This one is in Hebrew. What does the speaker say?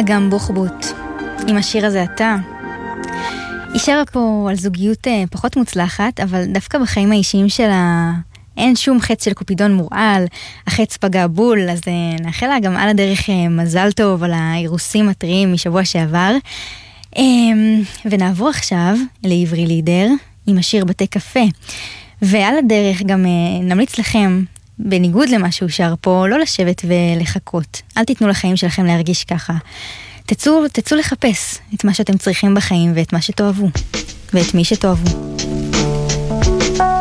אגם בוחבוט, עם השיר הזה אתה. היא שרה פה על זוגיות פחות מוצלחת, אבל דווקא בחיים האישיים שלה אין שום חץ של קופידון מורעל, החץ פגע בול, אז נאחל לה גם על הדרך מזל טוב על האירוסים הטריים משבוע שעבר. ונעבור עכשיו לעברי לידר עם השיר בתי קפה. ועל הדרך גם נמליץ לכם, בניגוד למה שהוא שר פה, לא לשבת ולחכות. אל תיתנו לחיים שלכם להרגיש ככה. תצאו לחפש את מה שאתם צריכים בחיים ואת מה שתאהבו ואת מי שתאהבו.